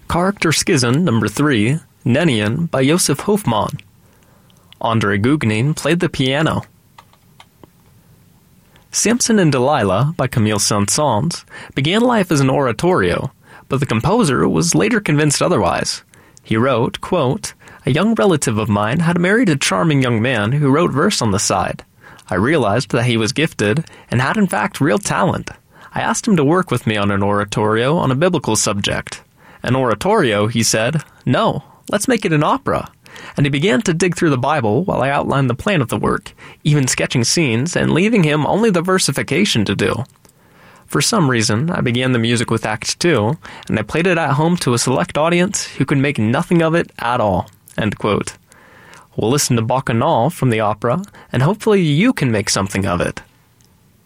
Charakterskissen number 3, Nenien by Josef Hofmann. André Guggenheim played the piano. Samson and Delilah by Camille Saint-Saëns began life as an oratorio, but the composer was later convinced otherwise. He wrote, quote, "A young relative of mine had married a charming young man who wrote verse on the side. I realized that he was gifted and had in fact real talent. I asked him to work with me on an oratorio on a biblical subject. An oratorio, he said, no, let's make it an opera. And he began to dig through the Bible while I outlined the plan of the work, even sketching scenes and leaving him only the versification to do. For some reason, I began the music with Act 2, and I played it at home to a select audience who could make nothing of it at all." End quote. We'll listen to Bacchanal from the opera, and hopefully you can make something of it.